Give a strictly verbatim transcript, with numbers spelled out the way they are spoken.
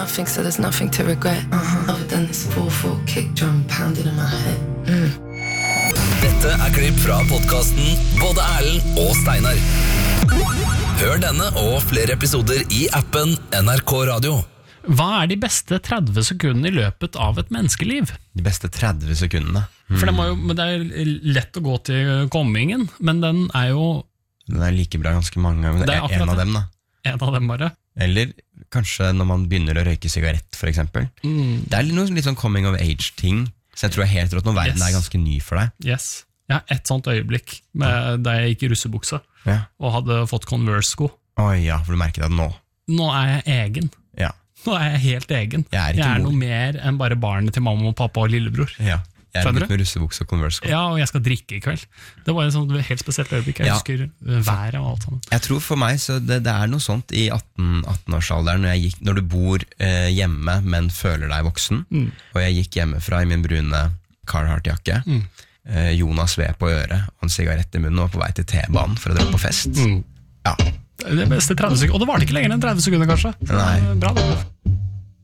nothing, so there's nothing to regret. Uh-huh. Other than this four four kick drum pounded in my head. Mm. Dette er klipp fra podcasten Både Erlend og Steinar. Hør denne og flere episoder i appen N R K Radio. Hva er de beste tretti sekundene i løpet av et menneskeliv? De beste tretti sekundene. Mm. For det, må jo, det er lett å gå til kommingen, men den er jo... Den er like bra ganske mange, men det er, det er en av dem da. En av dem bare. Eller kanskje når man begynner å røyke sigarett, for eksempel. Mm. Det er noe litt sånn coming of age-ting, så jeg tror jeg helt rått når verden yes. er ganske ny for deg. Yes. Jeg har et sånt øyeblikk med, da jeg gikk i russebuksa ja. og hadde fått Converse-sko. Oi ja, for du merker det nå. Nå er jeg egen. Ja. Nå er jeg helt egen. Jeg er, jeg er noe mer enn bare barnet til mamma og pappa og lillebror. Ja, jeg er litt med russebukse og Converse. Ja, og jeg skal drikke i kveld. Det var en sånn helt spesielt øyeblikk. Jeg ja. husker været og alt sånt. Jeg tror for meg, så det, det er noe sånt i atten-årsalderen, når, jeg gikk, når du bor eh, hjemme, men føler deg voksen, mm. og jeg gikk hjemmefra i min brune Carhartt-jakke, mm. eh, Jonas ved på øret, og en sigarett i munnen, og på vei til T-banen for å dra på fest. Mm. Ja. Det beste tretti sekunder, og det var det ikke lenger enn tretti sekunder kanskje. Nei. Bra det.